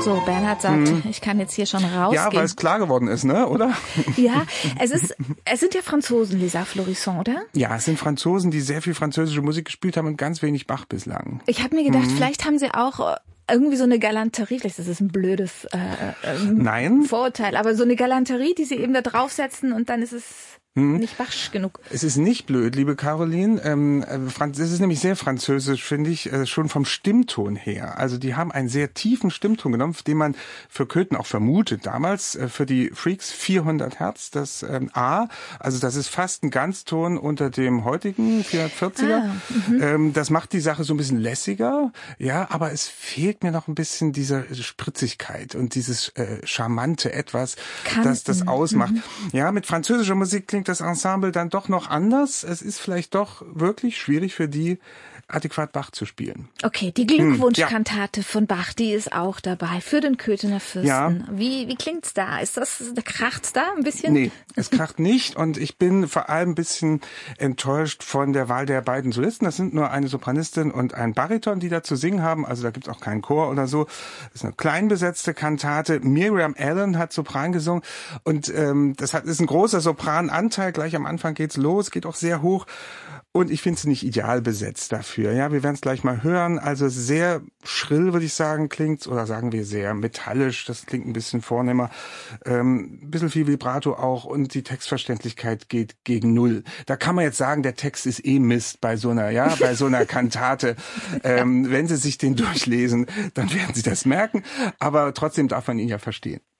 So, Bernhard sagt, ich kann jetzt hier schon rausgehen. Ja, weil es klar geworden ist, ne, oder? Ja, es sind ja Franzosen, Les Arts Florissants, oder? Ja, es sind Franzosen, die sehr viel französische Musik gespielt haben und ganz wenig Bach bislang. Ich habe mir gedacht, vielleicht haben sie auch irgendwie so eine Galanterie, vielleicht ist es ein blödes Nein. Vorurteil, aber so eine Galanterie, die sie eben da draufsetzen und dann ist es nicht Bachsch genug. Es ist nicht blöd, liebe Caroline. Es ist nämlich sehr französisch, finde ich, schon vom Stimmton her. Also die haben einen sehr tiefen Stimmton genommen, den man für Köthen auch vermutet damals. Für die Freaks 400 Hertz, das A. Also das ist fast ein Ganzton unter dem heutigen 440er. Das macht die Sache so ein bisschen lässiger. Ja, aber es fehlt mir noch ein bisschen diese Spritzigkeit und dieses charmante Etwas, das das ausmacht. Ja, mit französischer Musik klingt das Ensemble dann doch noch anders. Es ist vielleicht doch wirklich schwierig für die, adäquat Bach zu spielen. Okay, die Glückwunschkantate von Bach, die ist auch dabei für den Köthener Fürsten. Ja. Wie klingt's da? Kracht's da ein bisschen? Nee, es kracht nicht und ich bin vor allem ein bisschen enttäuscht von der Wahl der beiden Solisten. Das sind nur eine Sopranistin und ein Bariton, die da zu singen haben. Also da gibt's auch keinen Chor oder so. Das ist eine klein besetzte Kantate. Miriam Allen hat Sopran gesungen und ist ein großer Soprananteil. Gleich am Anfang geht's los, geht auch sehr hoch. Und ich finde es nicht ideal besetzt dafür. Ja, wir werden es gleich mal hören. Also sehr schrill, würde ich sagen, klingt's. Oder sagen wir sehr metallisch. Das klingt ein bisschen vornehmer. Ein bisschen viel Vibrato auch. Und die Textverständlichkeit geht gegen Null. Da kann man jetzt sagen, der Text ist Mist bei so einer Kantate. Wenn Sie sich den durchlesen, dann werden Sie das merken. Aber trotzdem darf man ihn ja verstehen.